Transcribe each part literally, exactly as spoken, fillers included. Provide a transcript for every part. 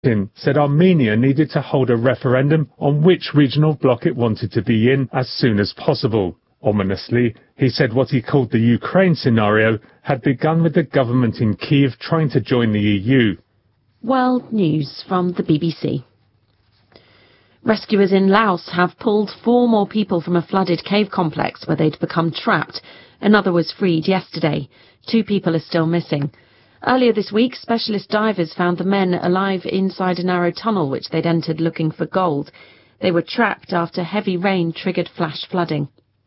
Putin said Armenia needed to hold a referendum on which regional bloc it wanted to be in as soon as possible. Ominously, he said what he called the Ukraine scenario had begun with the government in Kyiv trying to join the E U. World News from the B B C. Rescuers in Laos have pulled four more people from a flooded cave complex where they'd become trapped. Another was freed yesterday. Two people are still missing. Earlier this week, specialist divers found the men alive inside a narrow tunnel which they'd entered looking for gold. They were trapped after heavy rain triggered flash flooding.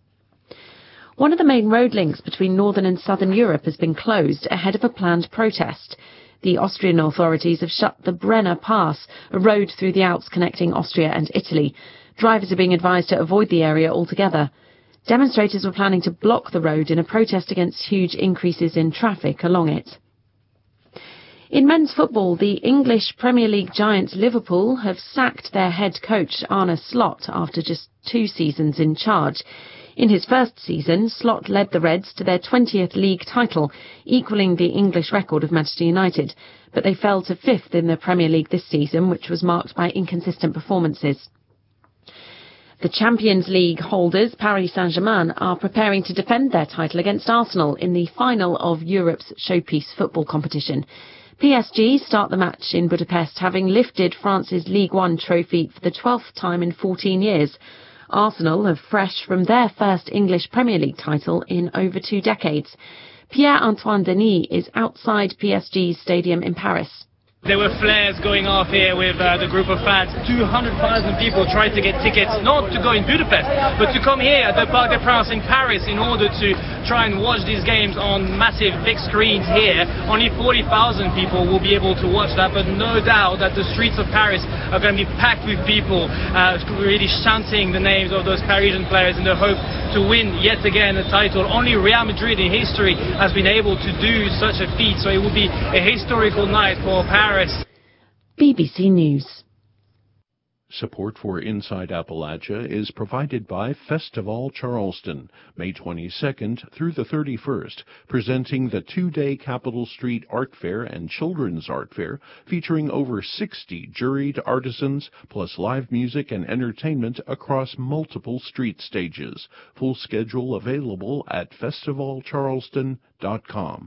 One of the main road links between northern and southern Europe has been closed ahead of a planned protest. The Austrian authorities have shut the Brenner Pass, a road through the Alps connecting Austria and Italy. Drivers are being advised to avoid the area altogether. Demonstrators were planning to block the road in a protest against huge increases in traffic along it. In men's football, the English Premier League giants Liverpool have sacked their head coach Arne Slot after just two seasons in charge. In his first season, Slot led the Reds to their twentieth league title, equalling the English record of Manchester United, but they fell to fifth in the Premier League this season, which was marked by inconsistent performances. The Champions League holders, Paris Saint-Germain, are preparing to defend their title against Arsenal in the final of Europe's showpiece football competition. P S G start the match in Budapest, having lifted France's Ligue one trophy for the twelfth time in fourteen years. Arsenal are fresh from their first English Premier League title in over two decades. Pierre-Antoine Denis is outside P S G's stadium in Paris. There were flares going off here with uh, the group of fans. two hundred thousand people tried to get tickets, not to go in Budapest, but to come here at the Parc des Princes in Paris in order to try and watch these games on massive big screens here. Only forty thousand people will be able to watch that, but no doubt that the streets of Paris are going to be packed with people uh, really chanting the names of those Parisian players in the hope to win yet again a title. Only Real Madrid in history has been able to do such a feat, so it will be a historical night for Paris. B B C News. Support for Inside Appalachia is provided by Festival Charleston, May twenty-second through the thirty-first, presenting the two-day Capitol Street Art Fair and Children's Art Fair, featuring over sixty juried artisans, plus live music and entertainment across multiple street stages. Full schedule available at festival charleston dot com.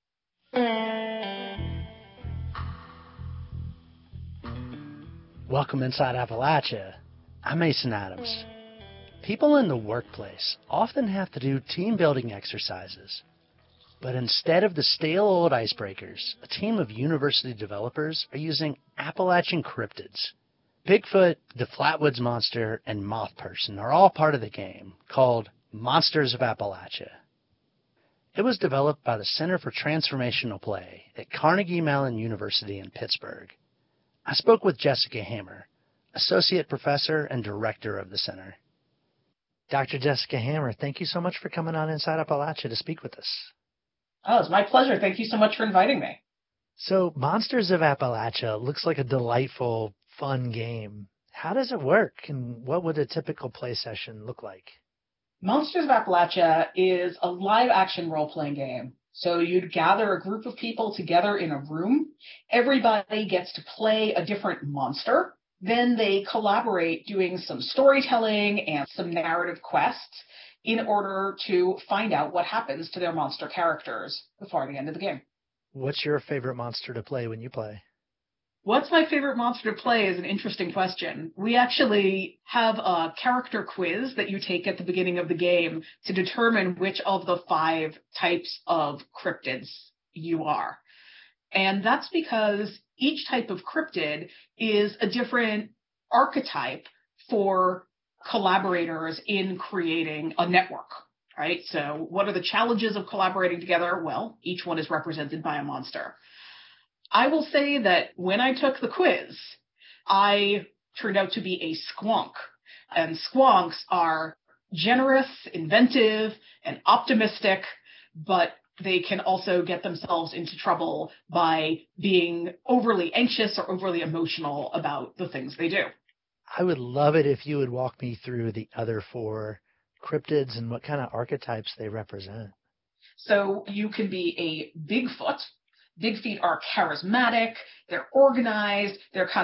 Welcome inside Appalachia. I'm Mason Adams. People in the workplace often have to do team-building exercises. But instead of the stale old icebreakers, a team of university developers are using Appalachian cryptids. Bigfoot, the Flatwoods Monster, and Moth Person are all part of the game, called Monsters of Appalachia. It was developed by the Center for Transformational Play at Carnegie Mellon University in Pittsburgh. I spoke with Jessica Hammer, Associate Professor and Director of the Center. Doctor Jessica Hammer, thank you so much for coming on Inside Appalachia to speak with us. Oh, it's my pleasure. Thank you so much for inviting me. So, Monsters of Appalachia looks like a delightful, fun game. How does it work, and what would a typical play session look like? Monsters of Appalachia is a live-action role-playing game. So you'd gather a group of people together in a room. Everybody gets to play a different monster. Then they collaborate doing some storytelling and some narrative quests in order to find out what happens to their monster characters before the end of the game. What's your favorite monster to play when you play? What's my favorite monster to play is an interesting question. We actually have a character quiz that you take at the beginning of the game to determine which of the five types of cryptids you are. And that's because each type of cryptid is a different archetype for collaborators in creating a network, right? So what are the challenges of collaborating together? Well, each one is represented by a monster. I will say that when I took the quiz, I turned out to be a squonk. And squonks are generous, inventive, and optimistic, but they can also get themselves into trouble by being overly anxious or overly emotional about the things they do. I would love it if you would walk me through the other four cryptids and what kind of archetypes they represent. So you can be a Bigfoot. Big Feet are charismatic, they're organized, they're kind